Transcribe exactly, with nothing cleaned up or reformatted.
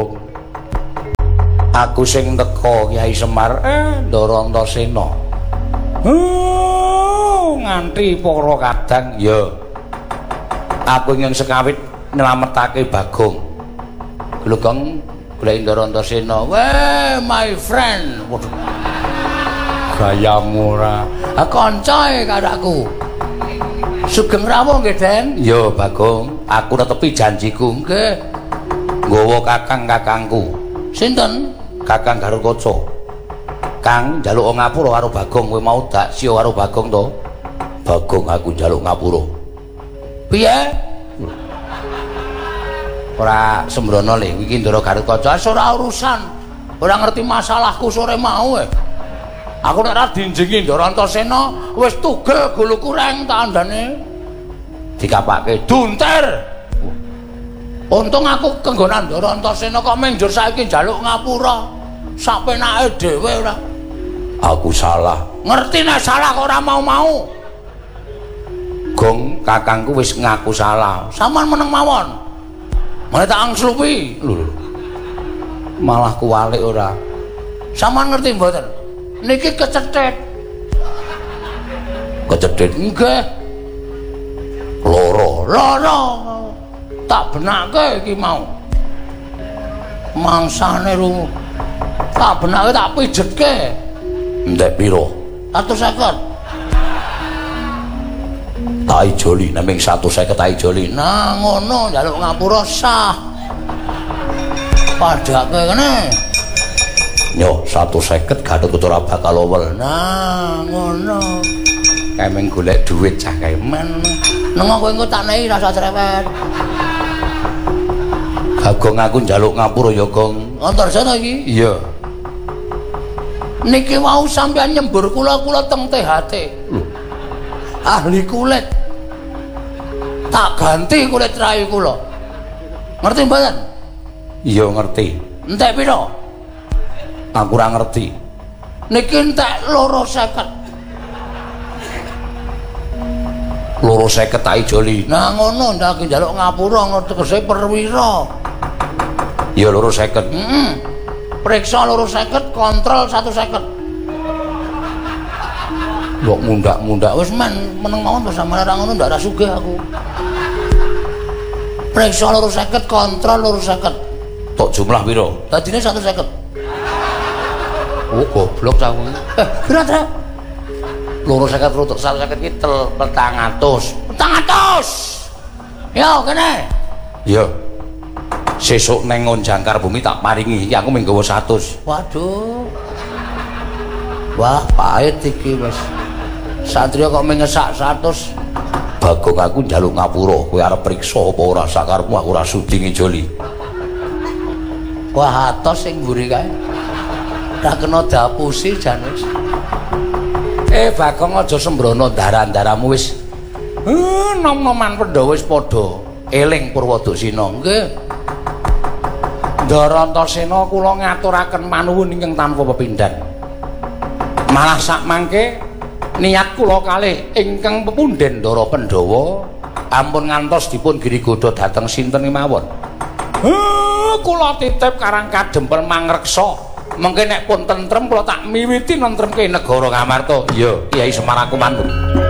Bagong. Aku sing teka Kyai Semar eh Ndara Antasena. Oh, nganti para kadang ya. Aku ingin sekawit nyelametake Bagong. Glugong golek Ndara Antasena. Weh, my friend. Waduh. Gayamu ora. Ah kancae karaku. Sugeng rawuh nggih, Den? Ya, Bagong. Aku netepi janjiku nggih. Nggawa kakang-kakangku. Sinten? Kakang Garukaca. Kang njaluk ngapura karo Bagong, kowe mau dak sio karo Bagong to? Bagong aku njaluk ngapura. Piye? Ora sembrono le, iki Ndara Garukaca ora urusan. Ora ngerti masalahku sore mau e. Aku nek ora dinjengi Ndara Antasena wis tugel guluku reng tandane. Dikapake dunter. Untung aku kenggonan Ndara Antasena kok menjur saiki njaluk ngapura. Sapenake dhewe ora. Aku salah. Ngerti nek salah kok ora mau-mau. Gong kakangku wis ngaku salah. Saman meneng mawon. Mane tak angslupi. Lho. Malah kuwalik ora. Saman ngerti mboten? Niki kecethit. Kecethit nggih. Loro, loro. Tak benake iki mau. Mangsane ru. Tak benake tak pijetke. Ndek piro? seratus seket. Tak ijoli naming seratus seket tak ijoli. Nah ngono njaluk ngapura sah. Padake kene. Yo seratus seket Garukaca ora bakal owel. Nah ngono. Kemeng golek duit cah kemen. Nengo kowe engko tak nehi rasa cerewet. Bagong aku njaluk ngapura ya, Gong. Antarsana iki? Iya. Niki wau sampean nyembur kula-kula teng T H T. Loh. Ahli kulit. Tak ganti kulit rai kula. Ngerti mboten? Iya ngerti. Entek pira? Aku ora ngerti. Niki entek loro seket. Loro seket tak ijoli. Nah ngono ndak njaluk ngapura ngerti tegese perwira. Ya loro seket. Heeh. Periksa loro seket, kontrol satu seket. Mbok mundak-mundak wis men meneng mawon bersama ora ngono ndak ora sugih aku. Periksa loro seket, kontrol loro seket. Tok jumlah pira? Dadine satu seket. Oh goblok aku. Eh, berat ra? Loro seket rutuk satu seket iki tel petang atus. Petang atus. Yo kene. Yo. Sesuk neng Jangkar Bumi tak paringi iki aku mung nggawa seratus. Waduh. Wah, pahit iki wis. Satria kok mung ngesak seratus. Bagong aku njaluk ngapura, kowe arep priksa apa ora sakarepmu aku ora sudi ngijoli. Wah, atos sing mburi kae. Ora kena dapusi jan wis. Eh, Bagong aja sembrono daran-daramu wis. Heh, nom-noman Pandhawa wis padha eling Purwadasina. Nggih. Ndara Antasena kula ngaturaken manuwun ingkang tanpa pepindhan. Malah sak mangke niat kula kalih ingkang pepunden Ndara Pandhawa ampun ngantos dipun girigoda dhateng sinten mawon. Heh, kula titip karang kadempel mangreksa. Mengke nek pun tentrem kula tak miwiti nentremke negara Ngamarta. Iya, Kyai Semar aku mantun.